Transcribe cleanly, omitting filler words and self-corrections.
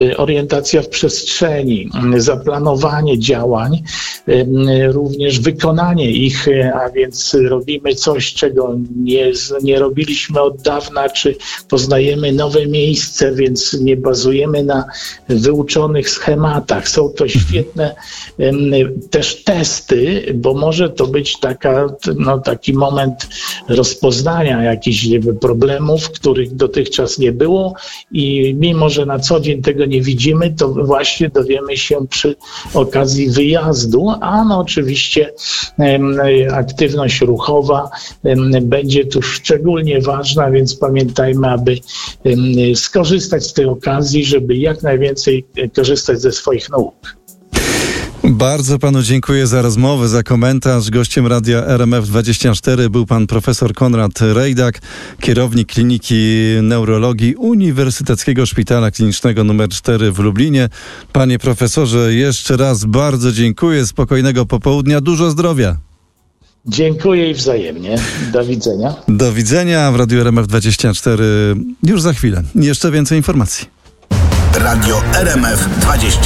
orientacja w przestrzeni, zaplanowanie działań, również wykonanie ich, a więc robimy coś, czego nie robiliśmy od dawna, czy poznajemy nowe miejsce, więc nie bazujemy na wyuczonych schematach. Są to świetne też testy, bo może to być taki moment rozpoznania jakichś problemów, których dotychczas nie było i mimo, że na co dzień tego nie widzimy, to właśnie dowiemy się przy okazji wyjazdu, a oczywiście aktywność ruchowa będzie tu szczególnie ważna, więc pamiętajmy, aby skorzystać z tej okazji, żeby jak najwięcej korzystać ze swoich nauk. Bardzo panu dziękuję za rozmowę, za komentarz. Gościem Radia RMF24 był pan profesor Konrad Rejdak, kierownik Kliniki Neurologii Uniwersyteckiego Szpitala Klinicznego nr 4 w Lublinie. Panie profesorze, jeszcze raz bardzo dziękuję. Spokojnego popołudnia, dużo zdrowia. Dziękuję i wzajemnie. Do widzenia. Do widzenia w Radiu RMF24 już za chwilę. Jeszcze więcej informacji. Radio RMF24.